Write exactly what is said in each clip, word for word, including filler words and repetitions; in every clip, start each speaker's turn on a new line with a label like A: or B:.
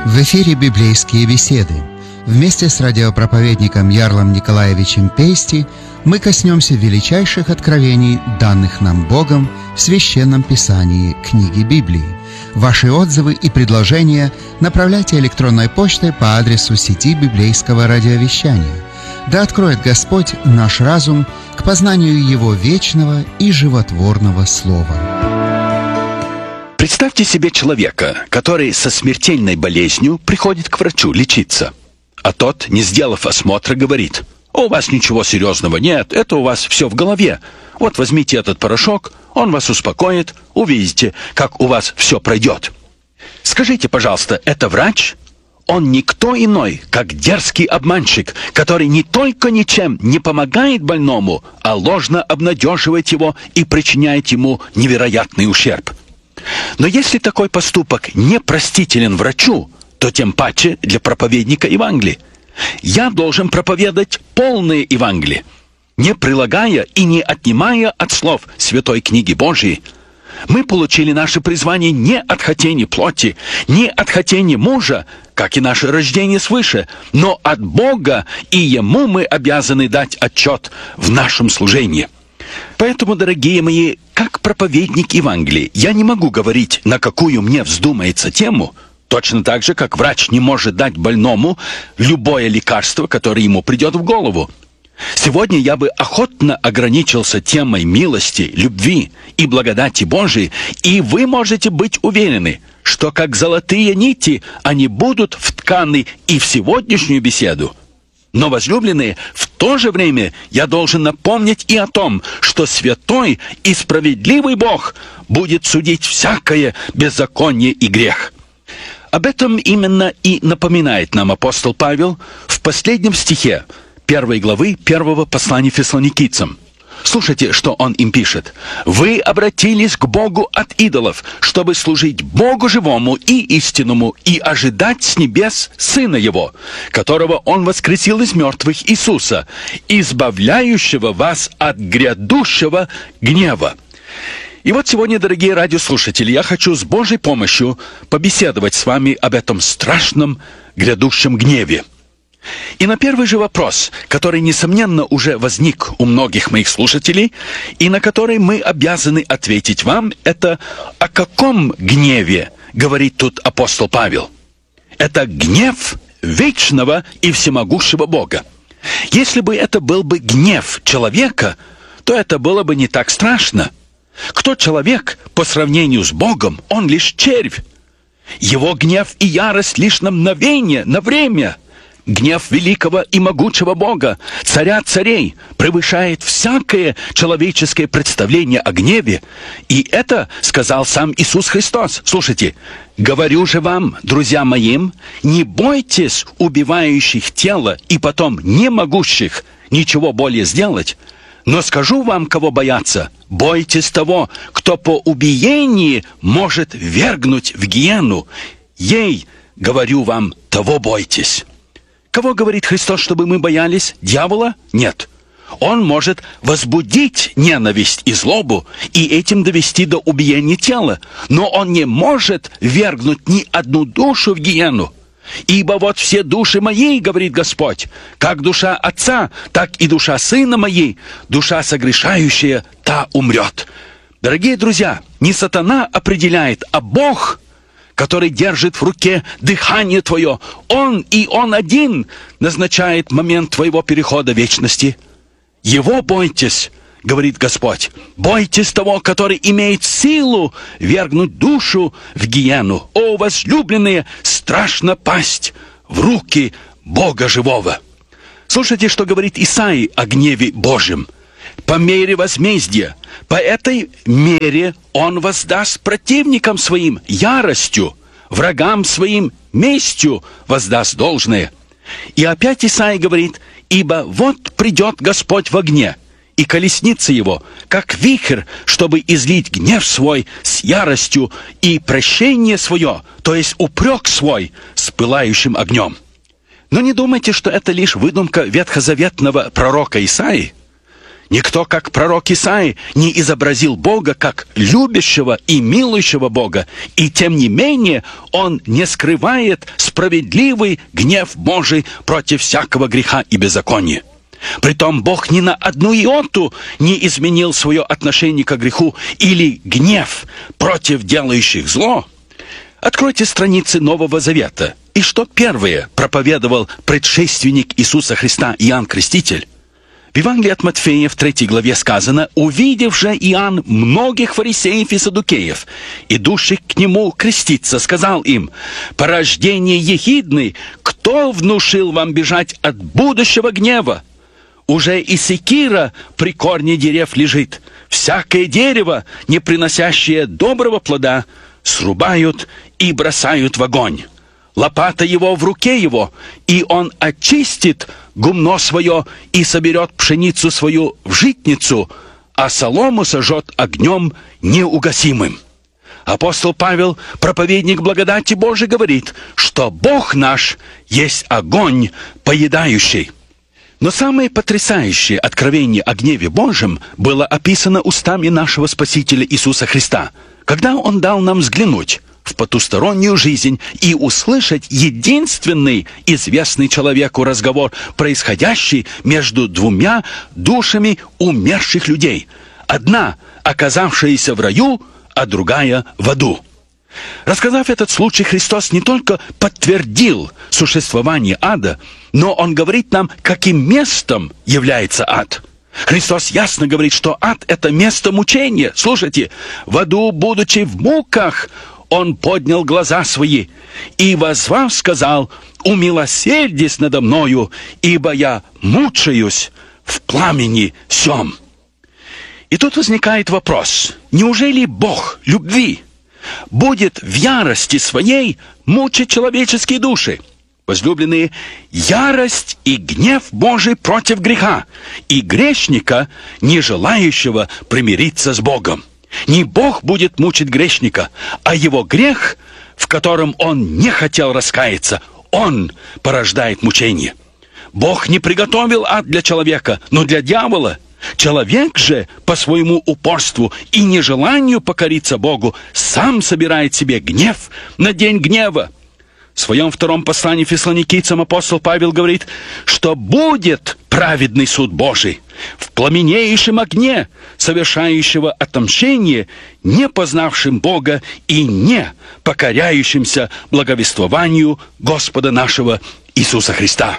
A: В эфире «Библейские беседы». Вместе с радиопроповедником Ярлом Николаевичем Пейсти мы коснемся величайших откровений, данных нам Богом в Священном Писании книги Библии. Ваши отзывы и предложения направляйте электронной почтой по адресу сети библейского радиовещания. Да откроет Господь наш разум к познанию Его вечного и животворного Слова.
B: Представьте себе человека, который со смертельной болезнью приходит к врачу лечиться, а тот, не сделав осмотра, говорит: «У вас ничего серьезного нет, это у вас все в голове. Вот возьмите этот порошок, он вас успокоит, увидите, как у вас все пройдет». Скажите, пожалуйста, это врач? Он никто иной, как дерзкий обманщик, который не только ничем не помогает больному, а ложно обнадеживает его и причиняет ему невероятный ущерб. Но если такой поступок не простителен врачу, то тем паче для проповедника Евангелия. Я должен проповедовать полное Евангелие, не прилагая и не отнимая от слов Святой Книги Божией. Мы получили наше призвание не от хотения плоти, не от хотения мужа, как и наше рождение свыше, но от Бога, и Ему мы обязаны дать отчет в нашем служении. Поэтому, дорогие мои, как проповедник Евангелия, я не могу говорить, на какую мне вздумается тему, точно так же, как врач не может дать больному любое лекарство, которое ему придет в голову. Сегодня я бы охотно ограничился темой милости, любви и благодати Божией, и вы можете быть уверены, что как золотые нити они будут втканы и в сегодняшнюю беседу. Но, возлюбленные, в то же время я должен напомнить и о том, что святой и справедливый Бог будет судить всякое беззаконие и грех. Об этом именно и напоминает нам апостол Павел в последнем стихе первой главы первого послания Фессалоникийцам. Слушайте, что он им пишет. «Вы обратились к Богу от идолов, чтобы служить Богу живому и истинному и ожидать с небес Сына Его, которого Он воскресил из мертвых, Иисуса, избавляющего вас от грядущего гнева». И вот сегодня, дорогие радиослушатели, я хочу с Божьей помощью побеседовать с вами об этом страшном грядущем гневе. И на первый же вопрос, который, несомненно, уже возник у многих моих слушателей, и на который мы обязаны ответить вам, это о каком гневе говорит тут апостол Павел? Это гнев вечного и всемогущего Бога. Если бы это был бы гнев человека, то это было бы не так страшно. Кто человек по сравнению с Богом? Он лишь червь. Его гнев и ярость лишь на мгновение, на время. Гнев великого и могучего Бога, царя царей, превышает всякое человеческое представление о гневе. И это сказал сам Иисус Христос. Слушайте, «Говорю же вам, друзья моим, не бойтесь убивающих тело и потом не могущих ничего более сделать, но скажу вам, кого бояться, бойтесь того, кто по убиении может ввергнуть в гиену. Ей, говорю вам, того бойтесь». Кого говорит Христос, чтобы мы боялись? Дьявола? Нет. Он может возбудить ненависть и злобу и этим довести до убиения тела. Но он не может ввергнуть ни одну душу в гиену. «Ибо вот все души мои, — говорит Господь, — как душа отца, так и душа сына моей, душа согрешающая, та умрет». Дорогие друзья, не сатана определяет, а Бог, который держит в руке дыхание твое. Он и Он один назначает момент твоего перехода в вечности. Его бойтесь, говорит Господь. Бойтесь того, который имеет силу вергнуть душу в гиену. О, возлюбленные, страшно пасть в руки Бога живого. Слушайте, что говорит Исаия о гневе Божьем. По мере возмездия, по этой мере Он воздаст противникам своим яростью, врагам своим местью воздаст должное. И опять Исаия говорит: «Ибо вот придет Господь в огне, и колесница Его, как вихрь, чтобы излить гнев свой с яростью и прощение свое, то есть упрек свой, с пылающим огнем». Но не думайте, что это лишь выдумка ветхозаветного пророка Исаии. Никто, как пророк Исаия, не изобразил Бога как любящего и милующего Бога, и тем не менее Он не скрывает справедливый гнев Божий против всякого греха и беззакония. Притом Бог ни на одну иоту не изменил свое отношение к греху или гнев против делающих зло. Откройте страницы Нового Завета. И что первое проповедовал предшественник Иисуса Христа Иоанн Креститель? В Евангелии от Матфея в третьей главе сказано: «Увидев же Иоанн многих фарисеев и саддукеев, идущих к нему креститься, сказал им: порождение ехидный, кто внушил вам бежать от будущего гнева? Уже и секира при корне дерев лежит. Всякое дерево, не приносящее доброго плода, срубают и бросают в огонь. Лопата его в руке его, и он очистит гумно свое и соберет пшеницу свою в житницу, а солому сожжет огнем неугасимым». Апостол Павел, проповедник благодати Божией, говорит, что Бог наш есть огонь поедающий. Но самое потрясающее откровение о гневе Божьем было описано устами нашего Спасителя Иисуса Христа, когда Он дал нам взглянуть в потустороннюю жизнь и услышать единственный известный человеку разговор, происходящий между двумя душами умерших людей. Одна, оказавшаяся в раю, а другая в аду. Рассказав этот случай, Христос не только подтвердил существование ада, но Он говорит нам, каким местом является ад. Христос ясно говорит, что ад — это место мучения. Слушайте, в аду, будучи в муках, Он поднял глаза свои и, воззвав, сказал: «Умилосердись надо мною, ибо я мучаюсь в пламени сем». И тут возникает вопрос: неужели Бог любви будет в ярости своей мучить человеческие души? Возлюбленные, ярость и гнев Божий против греха и грешника, не желающего примириться с Богом. Не Бог будет мучить грешника, а его грех, в котором он не хотел раскаяться, он порождает мучение. Бог не приготовил ад для человека, но для дьявола. Человек же по своему упорству и нежеланию покориться Богу сам собирает себе гнев на день гнева. В своем втором послании фессалоникийцам апостол Павел говорит, что будет праведный суд Божий в пламенеющем огне, совершающего отомщение не познавшим Бога и не покоряющимся благовествованию Господа нашего Иисуса Христа.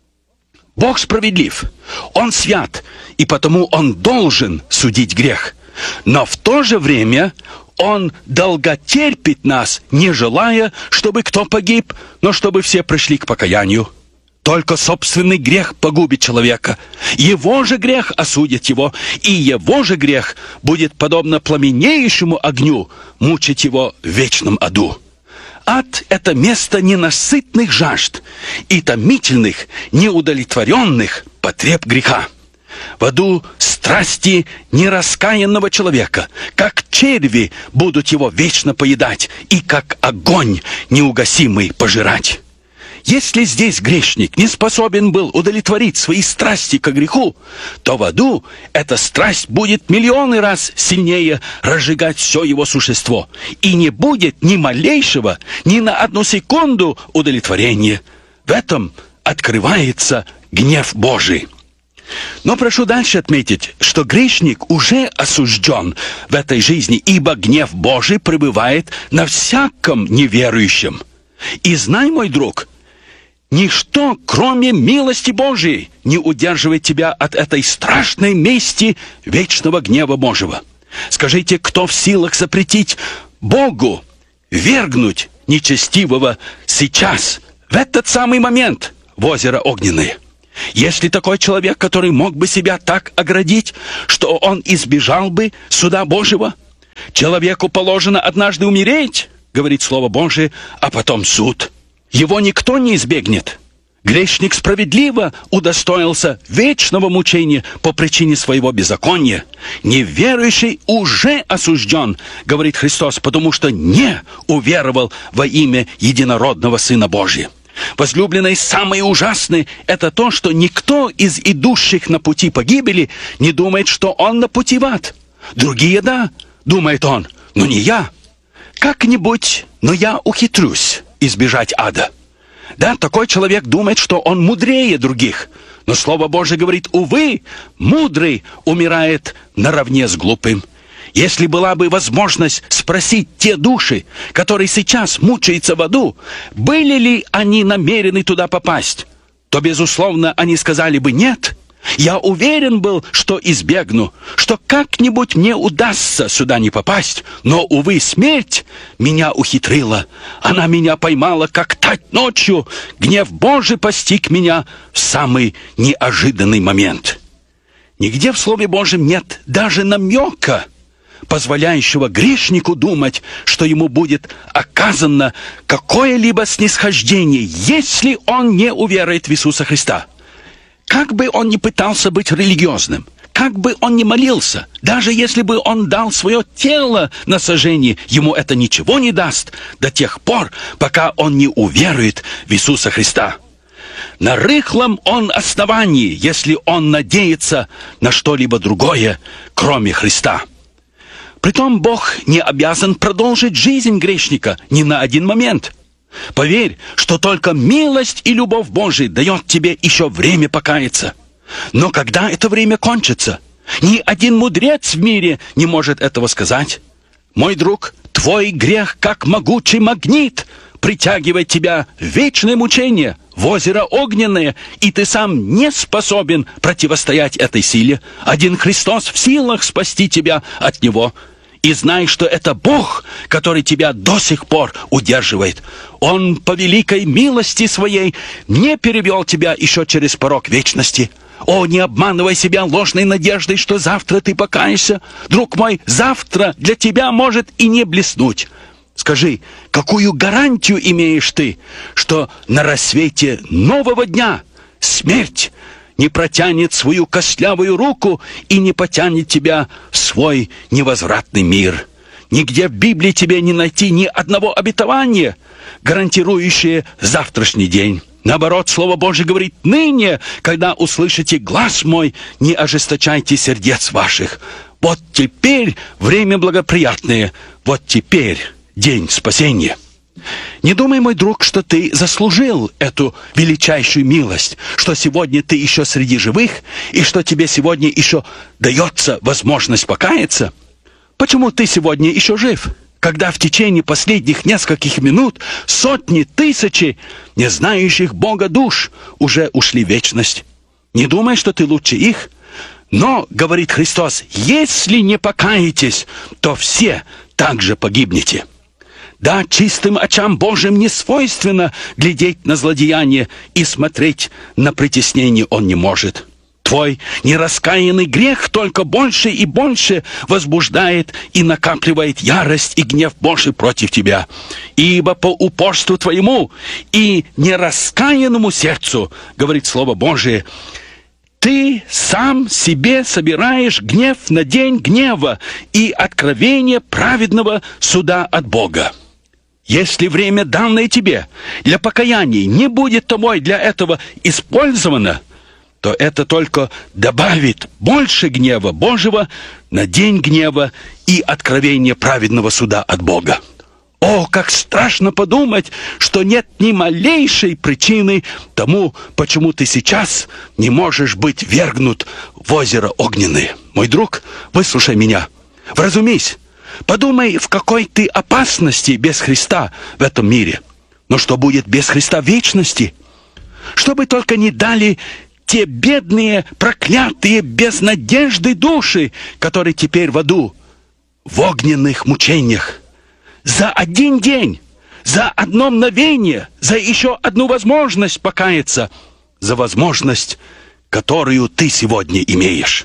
B: Бог справедлив, Он свят, и потому Он должен судить грех. Но в то же время Он долготерпит нас, не желая, чтобы кто погиб, но чтобы все пришли к покаянию. Только собственный грех погубит человека. Его же грех осудит его, и его же грех будет, подобно пламенеющему огню, мучить его в вечном аду. Ад — это место ненасытных жажд и томительных, неудовлетворенных потреб греха. В аду страсти нераскаянного человека, как черви, будут его вечно поедать, и как огонь неугасимый пожирать. Если здесь грешник не способен был удовлетворить свои страсти к греху, то в аду эта страсть будет миллионы раз сильнее разжигать все его существо, и не будет ни малейшего, ни на одну секунду удовлетворения. В этом открывается гнев Божий. Но прошу дальше отметить, что грешник уже осужден в этой жизни, ибо гнев Божий пребывает на всяком неверующем. И знай, мой друг, ничто, кроме милости Божией, не удерживает тебя от этой страшной мести вечного гнева Божьего. Скажите, кто в силах запретить Богу вергнуть нечестивого сейчас, в этот самый момент, в озеро огненное? Есть ли такой человек, который мог бы себя так оградить, что он избежал бы суда Божьего? Человеку положено однажды умереть, говорит Слово Божие, а потом суд. Его никто не избегнет. Грешник справедливо удостоился вечного мучения по причине своего беззакония. Неверующий уже осужден, говорит Христос, потому что не уверовал во имя единородного Сына Божия. Возлюбленные, самое ужасное – это то, что никто из идущих на пути погибели не думает, что он на пути в ад. Другие – да, думает он, но не я. Как-нибудь, но я ухитрюсь избежать ада. Да, такой человек думает, что он мудрее других. Но Слово Божие говорит, увы, мудрый умирает наравне с глупым. Если была бы возможность спросить те души, которые сейчас мучаются в аду, были ли они намерены туда попасть, то, безусловно, они сказали бы «нет». Я уверен был, что избегну, что как-нибудь мне удастся сюда не попасть, но, увы, смерть меня ухитрила. Она меня поймала, как тать ночью. Гнев Божий постиг меня в самый неожиданный момент. Нигде в Слове Божьем нет даже намека, позволяющего грешнику думать, что ему будет оказано какое-либо снисхождение, если он не уверует в Иисуса Христа. Как бы он ни пытался быть религиозным, как бы он ни молился, даже если бы он дал свое тело на сожжение, ему это ничего не даст до тех пор, пока он не уверует в Иисуса Христа. На рыхлом он основании, если он надеется на что-либо другое, кроме Христа. Притом Бог не обязан продолжить жизнь грешника ни на один момент. Поверь, что только милость и любовь Божия дает тебе еще время покаяться. Но когда это время кончится, ни один мудрец в мире не может этого сказать. Мой друг, твой грех, как могучий магнит, притягивает тебя в вечное мучение, в озеро огненное, и ты сам не способен противостоять этой силе. Один Христос в силах спасти тебя от него. И знай, что это Бог, который тебя до сих пор удерживает. Он по великой милости своей не перевел тебя еще через порог вечности. О, не обманывай себя ложной надеждой, что завтра ты покаешься. Друг мой, завтра для тебя может и не блеснуть. Скажи, какую гарантию имеешь ты, что на рассвете нового дня смерть не протянет свою костлявую руку и не потянет тебя в свой невозвратный мир? Нигде в Библии тебе не найти ни одного обетования, гарантирующее завтрашний день. Наоборот, Слово Божие говорит: ныне, когда услышите глас мой, не ожесточайте сердец ваших. Вот теперь время благоприятное, вот теперь день спасения. Не думай, мой друг, что ты заслужил эту величайшую милость, что сегодня ты еще среди живых, и что тебе сегодня еще дается возможность покаяться. Почему ты сегодня еще жив, когда в течение последних нескольких минут сотни, тысячи не знающих Бога душ уже ушли в вечность? Не думай, что ты лучше их. Но, говорит Христос, если не покаетесь, то все также погибнете. Да, чистым очам Божьим не свойственно глядеть на злодеяние, и смотреть на притеснение он не может. Твой нераскаянный грех только больше и больше возбуждает и накапливает ярость и гнев Божий против тебя. Ибо по упорству твоему и нераскаянному сердцу, говорит Слово Божие, ты сам себе собираешь гнев на день гнева и откровение праведного суда от Бога. Если время, данное тебе для покаяния, не будет тобой для этого использовано, то это только добавит больше гнева Божьего на день гнева и откровения праведного суда от Бога. О, как страшно подумать, что нет ни малейшей причины тому, почему ты сейчас не можешь быть вергнут в озеро огненное. Мой друг, выслушай меня, вразумись. Подумай, в какой ты опасности без Христа в этом мире. Но что будет без Христа в вечности? Что бы только не дали те бедные, проклятые, без надежды души, которые теперь в аду, в огненных мучениях. За один день, за одно мгновение, за еще одну возможность покаяться, за возможность, которую ты сегодня имеешь.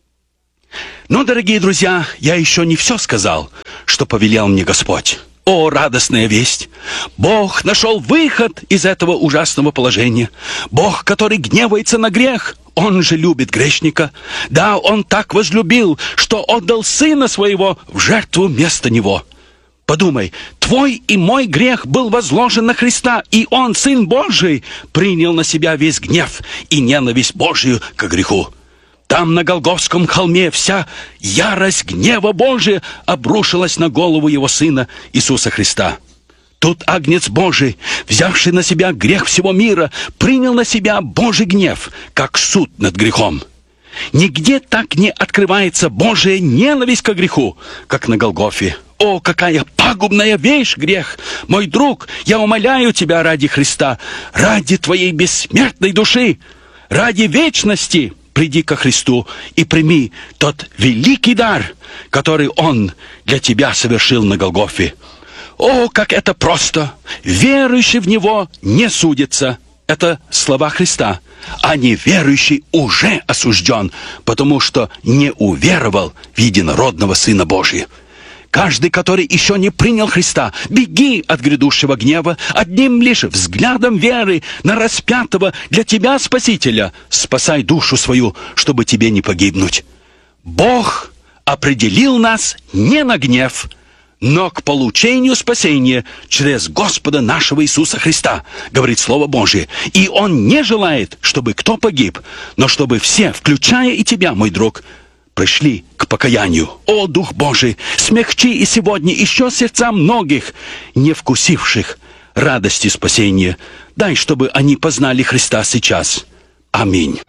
B: Но, дорогие друзья, я еще не все сказал, что повелел мне Господь. О, радостная весть! Бог нашел выход из этого ужасного положения. Бог, который гневается на грех, Он же любит грешника. Да, Он так возлюбил, что отдал Сына Своего в жертву вместо него. Подумай, твой и мой грех был возложен на Христа, и Он, Сын Божий, принял на себя весь гнев и ненависть Божию к греху. Там, на Голгофском холме, вся ярость гнева Божия обрушилась на голову Его Сына Иисуса Христа. Тут Агнец Божий, взявший на себя грех всего мира, принял на себя Божий гнев, как суд над грехом. Нигде так не открывается Божия ненависть к греху, как на Голгофе. О, какая пагубная вещь грех! Мой друг, я умоляю тебя ради Христа, ради твоей бессмертной души, ради вечности, приди ко Христу и прими тот великий дар, который Он для тебя совершил на Голгофе. О, как это просто! Верующий в Него не судится. Это слова Христа. А неверующий уже осужден, потому что не уверовал в единородного Сына Божия. Каждый, который еще не принял Христа, беги от грядущего гнева, одним лишь взглядом веры на распятого для тебя Спасителя. Спасай душу свою, чтобы тебе не погибнуть. Бог определил нас не на гнев, но к получению спасения через Господа нашего Иисуса Христа, говорит Слово Божие. И Он не желает, чтобы кто погиб, но чтобы все, включая и тебя, мой друг, пришли к покаянию. О, Дух Божий, смягчи и сегодня еще сердца многих, не вкусивших радости спасения. Дай, чтобы они познали Христа сейчас. Аминь.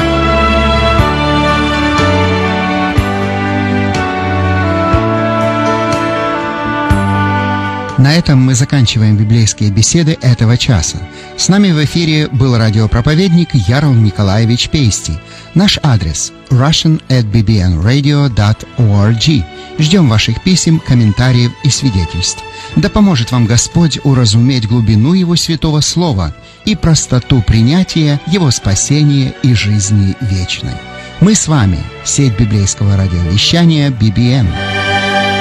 A: На этом мы заканчиваем библейские беседы этого часа. С нами в эфире был радиопроповедник Ярл Николаевич Пейсти. Наш адрес russian at b b n radio dot org. Ждем ваших писем, комментариев и свидетельств. Да поможет вам Господь уразуметь глубину Его святого Слова и простоту принятия Его спасения и жизни вечной. Мы с вами, сеть библейского радиовещания би би эн.